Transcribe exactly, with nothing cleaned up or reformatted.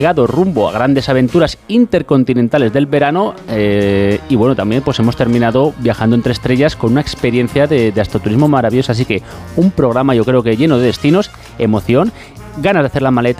llegado rumbo a grandes aventuras intercontinentales del verano eh, y bueno, también pues hemos terminado viajando entre estrellas con una experiencia de, de astroturismo maravillosa, así que un programa yo creo que lleno de destinos, emoción, ganas de hacer la maleta